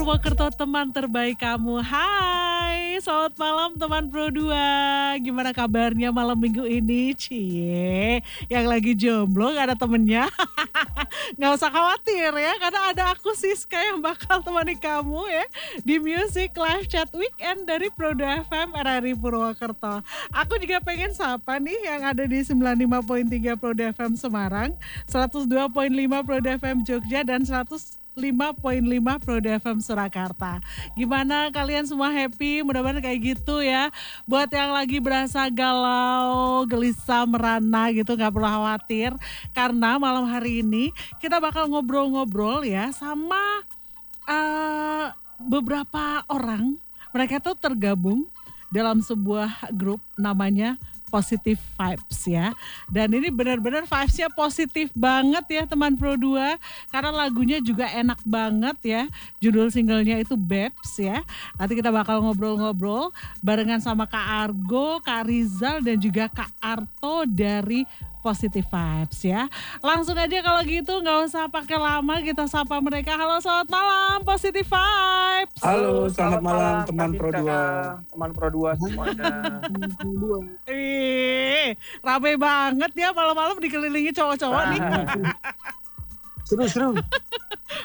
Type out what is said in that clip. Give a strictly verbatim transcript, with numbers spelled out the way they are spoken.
Purwokerto, teman terbaik kamu. Hai, selamat malam teman Pro dua. Gimana kabarnya malam minggu ini? Cie, yang lagi jomblo gak ada temennya. Gak usah khawatir ya, karena ada aku Siska yang bakal temani kamu ya di Music Live Chat Weekend dari Pro dua F M R R I Purwokerto. Aku juga pengen sapa nih yang ada di sembilan puluh lima koma tiga Pro dua F M Semarang, seratus dua koma lima Pro dua F M Jogja, dan seratus lima koma lima Pro dua F M Surakarta. Gimana kalian semua happy? Mudah-mudahan kayak gitu ya. Buat yang lagi berasa galau, gelisah, merana gitu, gak perlu khawatir. Karena malam hari ini kita bakal ngobrol-ngobrol ya sama uh, beberapa orang. Mereka tuh tergabung dalam sebuah grup namanya Positive Vibes ya. Dan ini benar-benar vibes-nya positif banget ya teman Pro dua. Karena lagunya juga enak banget ya. Judul singlenya itu Babes ya. Nanti kita bakal ngobrol-ngobrol barengan sama Kak Argo, Kak Rizal, dan juga Kak Arto dari Positive Vibes ya. Langsung aja kalau gitu, gak usah pakai lama, kita sapa mereka. Halo, selamat malam Positive Vibes. Halo, selamat, selamat malam, malam teman Pro dua. Teman Pro dua semuanya. Ih, rame banget ya malam-malam dikelilingi cowok-cowok nih. Seru-seru.